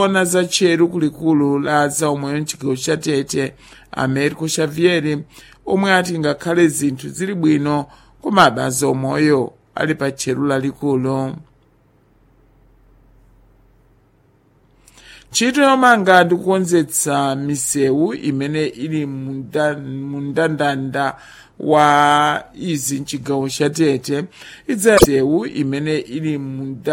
ona za tcheru kulikulu la zaumoyo mchigawo cha Tete Americo Xavier omwe ati ngakhale zinthu zili bwino komabe zaumoyo ali pa tcheru lalikulu. Ntchito yomanga ndi kukonzetsa misewu imene ili mundandanda wa izi mchigawo cha Tete idzasewu imene ili